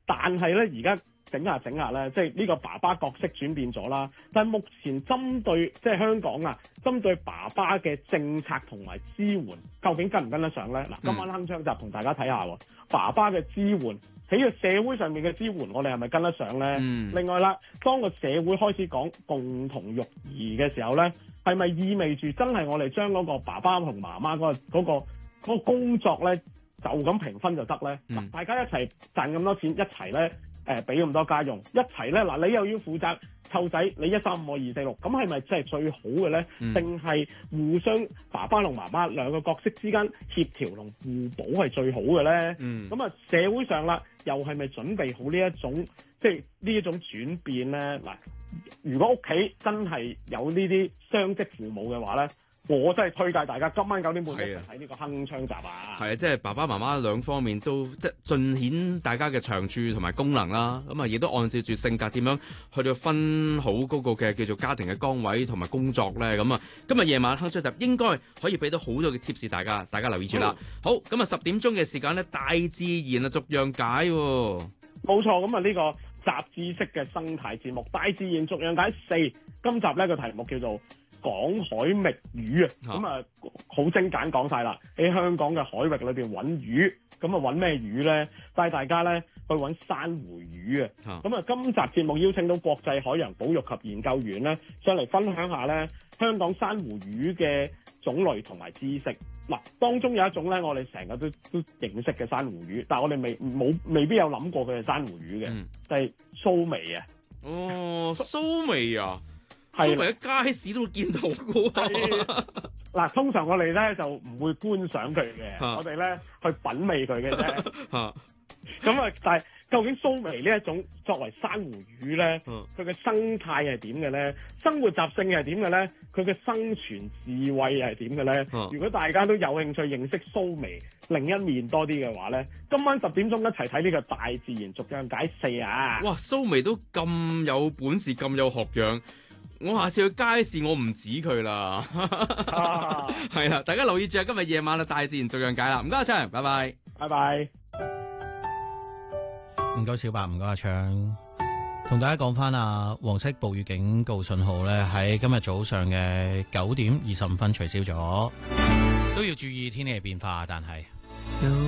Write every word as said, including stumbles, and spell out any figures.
但係咧而家整下整下咧，即係呢個爸爸角色轉變咗啦。但係目前針對即係香港啊，針對爸爸嘅政策同埋支援，究竟跟唔跟得上咧？嗱、嗯，今晚鏗鏘集同大家睇下喎，爸爸嘅支援喺個社會上面嘅支援，我哋係咪跟得上咧？嗯、另外啦，當個社會開始講共同育兒嘅時候咧，係咪意味住真係我哋將嗰個爸爸同媽媽嗰、嗰個嗰、嗰個嗰個工作咧就咁平分就得咧？嗱、嗯，大家一齊賺咁多錢，一齊咧。誒俾咁多家用，一齊咧嗱，你又要負責湊仔，你一三五我二四六，咁係咪真係最好嘅咧？定係、嗯、互相爸爸同媽媽兩個角色之間協調同互補係最好嘅咧？咁啊、嗯，社會上啦，又係咪準備好呢一種即係呢一種轉變咧？嗱，如果屋企真係有呢啲雙職父母嘅話咧，我真係推介大家今晚九點半一齊睇呢個鏗鏘集啊！係啊， 即係爸爸媽媽兩方面都即係盡顯大家嘅長處同埋功能啦。咁啊，亦都按照住性格點樣去到分好嗰個嘅叫做家庭嘅崗位同埋工作咧。咁啊，今日夜晚鏗鏘集應該可以俾到好多嘅貼士大家，大家留意住啦。嗯、好，咁啊十點鐘嘅時間咧，大自然啊逐樣解喎。 冇錯，咁啊呢個雜誌式嘅生態節目《大自然逐樣解四》，今集呢個題目叫做港海覓魚啊，咁啊好精簡講晒啦。喺香港嘅海域裏邊揾魚，咁啊揾咩魚咧？帶大家咧去揾珊瑚魚啊。咁啊今集節目邀請到國際海洋保育及研究員咧上嚟分享下咧香港珊瑚魚嘅種類同埋知識。嗱，當中有一種咧我哋成日都都認識嘅珊瑚魚，但係我哋未冇未必有諗過佢係珊瑚魚嘅，嗯、就係蘇眉啊。 哦，蘇眉啊！係咪喺街市都會見到嘅？ 嗱，通常我哋咧就唔會觀賞佢嘅，啊、我哋咧去品味佢嘅啫。咁啊，但係究竟蘇眉呢一種作為珊瑚魚咧，佢嘅、啊、生態係點嘅咧？生活習性係點嘅咧？佢嘅生存智慧係點嘅咧？啊、如果大家都有興趣認識蘇眉另一面多啲嘅話咧，今晚十點鐘一齊睇呢個大自然逐樣解四啊！ 哇，蘇眉都咁有本事，咁有學養。我下次去街市，我唔指佢啦。係啦、啊，大家留意住啊！今日夜晚啊，大自然逐樣解啦。唔該阿昌，拜拜， 拜拜。 唔該小白，唔該阿昌。同大家講翻啊，黃色暴雨警告信號咧喺今日早上嘅九點二十五分取消咗，都要注意天氣變化，但係。